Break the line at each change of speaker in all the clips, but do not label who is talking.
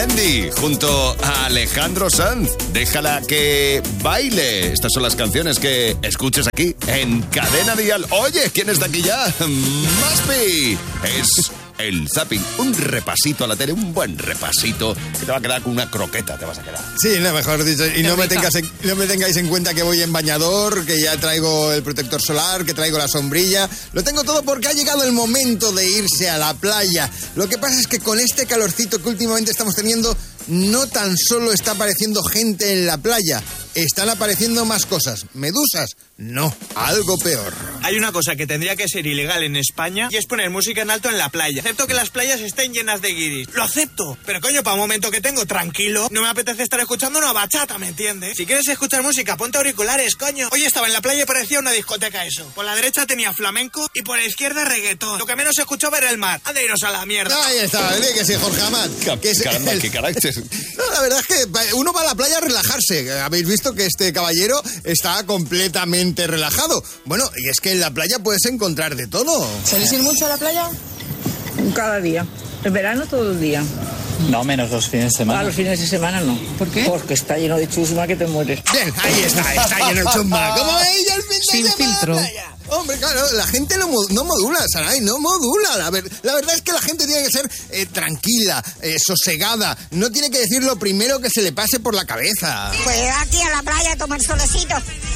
Andy, junto a Alejandro Sanz, déjala que baile. Estas son las canciones que escuches aquí en Cadena Dial. Oye, ¿quién está aquí ya? Maspi. Es el zapping, un repasito a la tele, un buen repasito, que te va a quedar con una croqueta, te vas a quedar.
Sí, no, mejor dicho, y no me tengáis en cuenta que voy en bañador, que ya traigo el protector solar, que traigo la sombrilla. Lo tengo todo porque ha llegado el momento de irse a la playa. Lo que pasa es que con este calorcito que últimamente estamos teniendo, no tan solo está apareciendo gente en la playa, están apareciendo más cosas. ¿Medusas? No, algo peor.
Hay una cosa que tendría que ser ilegal en España y es poner música en alto en la playa. Acepto que las playas estén llenas de guiris. Lo acepto. Pero coño, para un momento que tengo tranquilo, no me apetece estar escuchando una bachata, ¿me entiendes? Si quieres escuchar música, ponte auriculares, coño. Hoy estaba en la playa y parecía una discoteca eso. Por la derecha tenía flamenco y por la izquierda reggaetón. Lo que menos escuchaba era el mar. ¡Han de iros a la mierda!
Ahí está, dile que sí, Jorge Amat.
Caramba, qué carácter.
No, la verdad es que uno va a la playa a relajarse. Habéis visto que este caballero está completamente relajado. Bueno, y es que en la playa puedes encontrar de todo.
¿Solís ir mucho a la playa?
Cada día. En verano todo el día.
No, menos los fines de semana.
Los fines de semana no.
¿Por qué?
Porque está lleno de chusma que te mueres.
Bien, ahí está lleno de chumba. ¿Cómo ella el fin de
Sin
semana?
filtro.
Hombre, claro, la gente no modula, Saray, no modula. La verdad es que la gente tiene que ser tranquila, sosegada. No tiene que decir lo primero que se le pase por la cabeza.
Pues aquí a la playa a tomar solecito,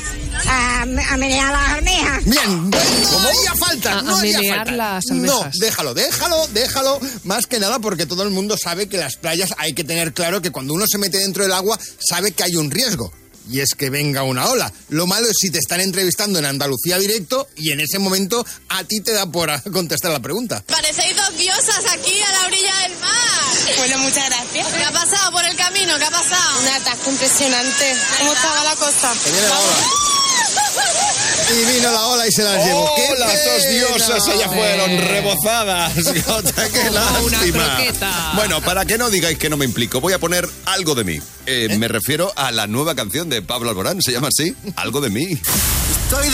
a menear las almejas.
Bien, no haría falta, no haría
menear
falta.
las
No,
almejas.
déjalo. Más que nada porque todo el mundo sabe que las playas hay que tener claro que cuando uno se mete dentro del agua sabe que hay un riesgo. Y es que venga una ola. Lo malo es si te están entrevistando en Andalucía Directo y en ese momento a ti te da por contestar la pregunta.
Parecéis dos diosas aquí a la orilla del mar.
Bueno, muchas gracias.
¿Qué ha pasado por el camino? ¿Qué ha pasado?
Un atasco impresionante. ¿Cómo estaba la cosa?
Que viene la ola. Y vino la ola y se las llevó. ¡Qué
Las dos
pena!
diosas allá fueron rebozadas. Jota, ¡qué
Una
lástima!
croqueta.
Bueno, para que no digáis que no me implico, voy a poner algo de mí. Me refiero a la nueva canción de Pablo Alborán, ¿se llama así? Algo de mí.
Estoy